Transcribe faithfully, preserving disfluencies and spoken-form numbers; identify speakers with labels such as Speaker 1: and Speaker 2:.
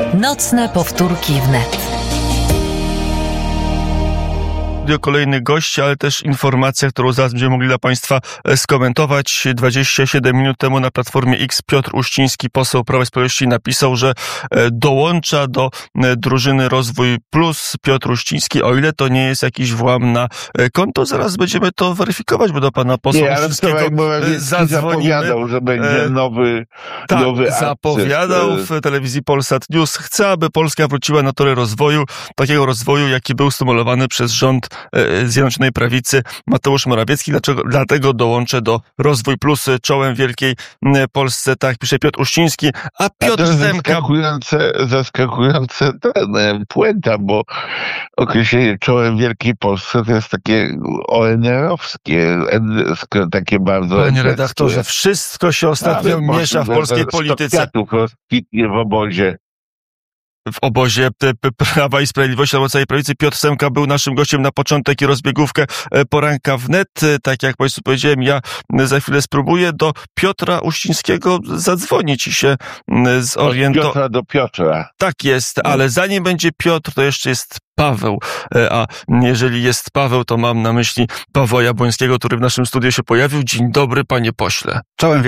Speaker 1: Nocne powtórki wnet.
Speaker 2: Kolejny gość, ale też informacja, którą zaraz będziemy mogli dla Państwa skomentować. dwadzieścia siedem minut temu na Platformie X Piotr Uściński, poseł Prawa i Sprawiedliwości, napisał, że dołącza do drużyny Rozwój Plus. Piotr Uściński, o ile to nie jest jakiś włam na konto, zaraz będziemy to weryfikować, bo do pana posła
Speaker 3: nie,
Speaker 2: Uścińskiego zadzwonimy.
Speaker 3: Zapowiadał, że będzie nowy,
Speaker 2: tak,
Speaker 3: nowy
Speaker 2: zapowiadał
Speaker 3: akces.
Speaker 2: w telewizji Polsat News. Chce, aby Polska wróciła na tory rozwoju, takiego rozwoju, jaki był stymulowany przez rząd Zjednoczonej Prawicy Mateusz Morawiecki. Dlaczego? Dlatego dołączę do Rozwój Plus czołem wielkiej Polsce, tak pisze Piotr Uściński, a Piotr
Speaker 3: a
Speaker 2: Semka...
Speaker 3: Zaskakujące, zaskakujące ten, puenta, bo określenie czołem wielkiej Polsce to jest takie O N R-owskie, takie bardzo...
Speaker 2: Panie redaktorze, wszystko się ostatnio ale miesza w polskiej polityce.
Speaker 3: Kwiatów rozkwitnie w obozie.
Speaker 2: W obozie Prawa i Sprawiedliwości albo całej prawicy. Piotr Semka był naszym gościem na początek i rozbiegówkę poranka wnet. Tak jak Państwu powiedziałem, ja za chwilę spróbuję do Piotra Uścińskiego zadzwonić i się zorientować.
Speaker 3: Od Piotra do Piotra.
Speaker 2: Tak jest, ale zanim będzie Piotr, to jeszcze jest Paweł, a jeżeli jest Paweł, to mam na myśli Pawła Jabłońskiego, który w naszym studiu się pojawił. Dzień dobry, panie pośle.
Speaker 4: Czołem